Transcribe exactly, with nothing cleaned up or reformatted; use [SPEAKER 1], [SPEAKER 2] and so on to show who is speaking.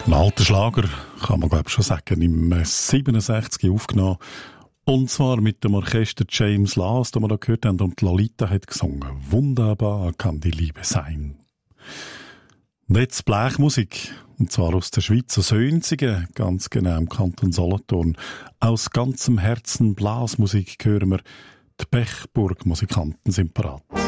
[SPEAKER 1] Ein alter Schlager, kann man glaube ich schon sagen, im siebenundsechzig aufgenommen. Und zwar mit dem Orchester James Last, das wir da gehört haben, und Lolita hat gesungen. Wunderbar kann die Liebe sein. Und jetzt Blechmusik, und zwar aus der Schweiz, aus Önsigen, ganz genau im Kanton Solothurn. Aus ganzem Herzen Blasmusik hören wir, die Pechburg-Musikanten sind parat.